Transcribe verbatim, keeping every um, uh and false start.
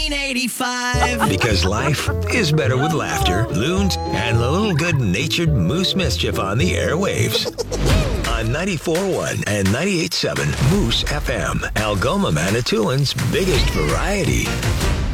nineteen eighty-five. Because life is better with laughter, loons, and a little good-natured moose mischief on the airwaves. On ninety-four point one and ninety-eight point seven Moose F M, Algoma, Manitoulин's biggest variety.